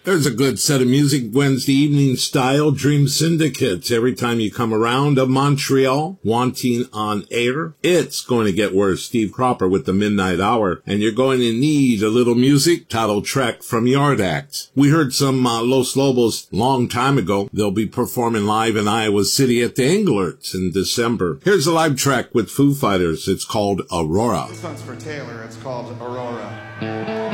There's a good set of music Wednesday evening style, Dream Syndicates. Every time you come around to Montreal, wanting on air, it's going to get worse. Steve Cropper with the Midnight Hour, and you're going to need a little music, title track from Yard Act. We heard some Los Lobos long time ago. They'll be performing live in Iowa City at the Englerts in December. Here's a live track with Foo Fighters. It's called Aurora. This one's for Taylor. It's called Aurora.